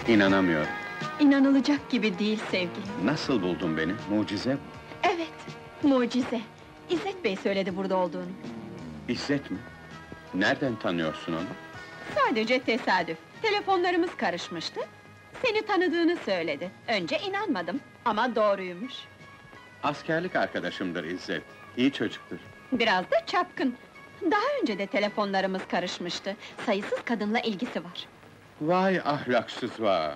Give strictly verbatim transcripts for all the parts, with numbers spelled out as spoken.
İnanamıyorum. İnanılacak gibi değil sevgilim. Nasıl buldun beni? Mucize bu. Evet, mucize. İzzet Bey söyledi burada olduğunu. İzzet mi? Nereden tanıyorsun onu? Sadece tesadüf. Telefonlarımız karışmıştı. Seni tanıdığını söyledi. Önce inanmadım ama doğruymuş. Askerlik arkadaşımdır İzzet. İyi çocuktur. Biraz da çapkın. Daha önce de telefonlarımız karışmıştı. Sayısız kadınla ilgisi var. Vay ahlaksız vay!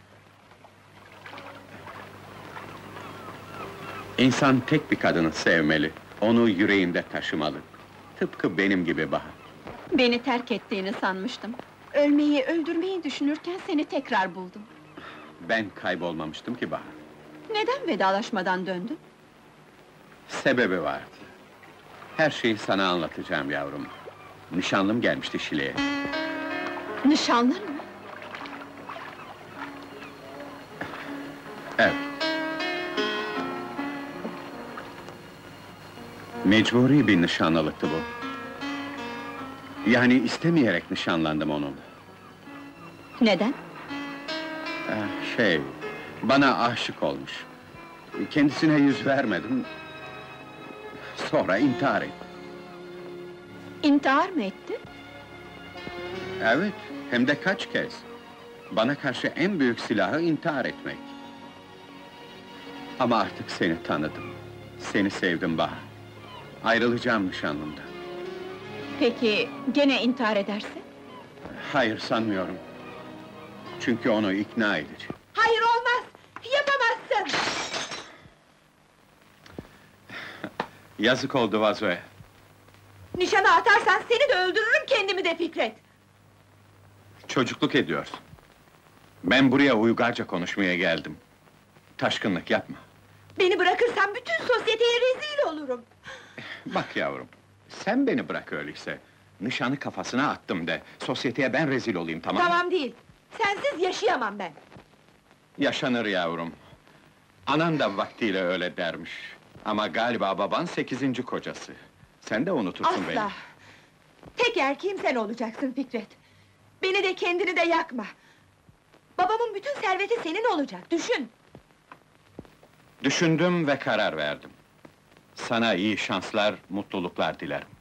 İnsan tek bir kadını sevmeli. Onu yüreğinde taşımalı. Tıpkı benim gibi Bahar. Beni terk ettiğini sanmıştım. Ölmeyi, öldürmeyi düşünürken seni tekrar buldum. Ben kaybolmamıştım ki Bahar. Neden vedalaşmadan döndün? Sebebi vardı. Her şeyi sana anlatacağım yavrum. Nişanlım gelmişti Şile'ye. Nişanlın mı? Evet. Mecburi bir nişanlılıktı bu. Yani istemeyerek nişanlandım onunla. Neden? Eh, şey, bana aşık olmuş. Kendisine yüz vermedim. Sonra intihar etti. İntihar mı etti? Evet, hem de kaç kez. Bana karşı en büyük silahı intihar etmek. Ama artık seni tanıdım. Seni sevdim Bahar. Ayrılacağım nişanlımdan. Peki, gene intihar ederse? Hayır, sanmıyorum. Çünkü onu ikna edeceğim. Hayır, olmaz! Yapamazsın! Yazık oldu vazoya. Nişana atarsan seni de öldürürüm, kendimi de Fikret! Çocukluk ediyorsun. Ben buraya uygarca konuşmaya geldim. Taşkınlık yapma. Beni bırakırsan bütün sosyeteye rezil olurum! Bak yavrum, sen beni bırak öyleyse. Nişanı kafasına attım de, sosyeteye ben rezil olayım, tamam mı? Tamam değil, sensiz yaşayamam ben! Yaşanır yavrum. Anan da vaktiyle öyle dermiş. Ama galiba baban sekizinci kocası. Sen de unutursun beni. Asla! Tek erkeğim sen olacaksın Fikret! Beni de kendini de yakma! Babamın bütün serveti senin olacak, düşün! Düşündüm ve karar verdim. Sana iyi şanslar, mutluluklar dilerim.